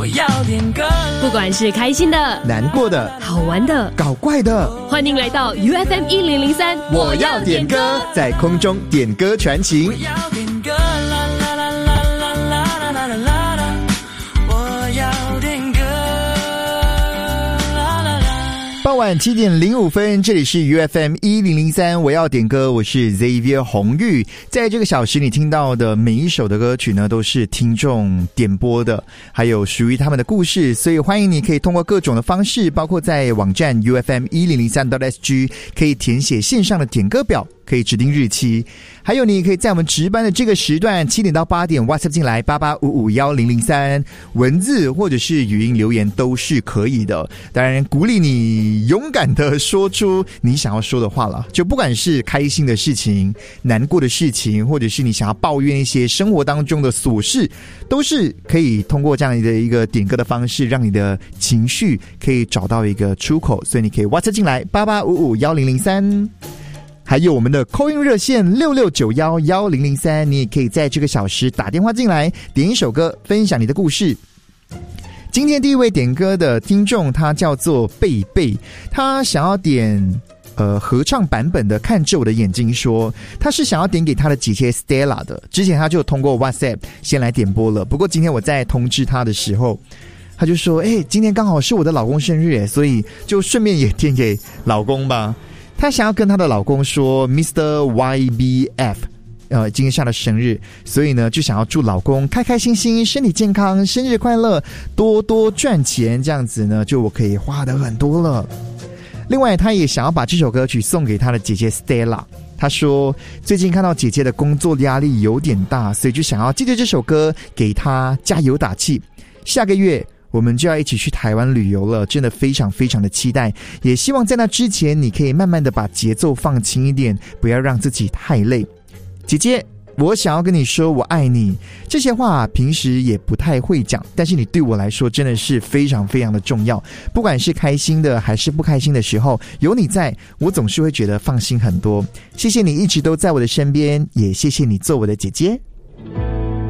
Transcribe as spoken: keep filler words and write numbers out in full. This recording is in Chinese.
我要点歌， 不管是开心的、 难过的、 好玩的、 搞怪的， 欢迎来到 U F M 一零零三， 我要点歌，在空中点歌传情。 我要点歌，啦啦啦啦啦啦啦啦啦啦，我要点歌，啦啦啦。 傍晚七点零五分，这里是 U F M 一零零三，我要点歌，我是 Xavier 洪玉。在这个小时，你听到的每一首的歌曲呢，都是听众点播的，还有属于他们的故事，所以欢迎你可以通过各种的方式，包括在网站 U F M 一零零三 .S G 可以填写线上的点歌表，可以指定日期，还有你可以在我们值班的这个时段七点到八点 WhatsApp 进来八八五五一零零三，文字或者是语音留言都是可以的。当然鼓励你勇敢的说出你想要说的话了，就不管是开心的事情、难过的事情，或者是你想要抱怨一些生活当中的琐事，都是可以通过这样的一个点歌的方式，让你的情绪可以找到一个出口。所以你可以 WhatsApp 进来八八五五一零零三，还有我们的 call in 热线六六九一一零零三，你也可以在这个小时打电话进来，点一首歌，分享你的故事。今天第一位点歌的听众，他叫做贝贝，他想要点呃合唱版本的《看着我的眼睛说》，他是想要点给他的姐姐 Stella 的。之前他就通过 WhatsApp 先来点播了，不过今天我在通知他的时候，他就说：“哎、欸，今天刚好是我的老公生日，所以就顺便也点给老公吧。”她想要跟她的老公说 Mister Y B F 呃，今天是她的生日，所以呢就想要祝老公开开心心，身体健康，生日快乐，多多赚钱，这样子呢就我可以花的很多了。另外她也想要把这首歌曲送给她的姐姐 Stella， 她说最近看到姐姐的工作压力有点大，所以就想要借着这首歌给她加油打气。下个月我们就要一起去台湾旅游了，真的非常非常的期待，也希望在那之前你可以慢慢的把节奏放轻一点，不要让自己太累。姐姐，我想要跟你说我爱你，这些话平时也不太会讲，但是你对我来说真的是非常非常的重要，不管是开心的还是不开心的时候，有你在，我总是会觉得放心很多。谢谢你一直都在我的身边，也谢谢你做我的姐姐。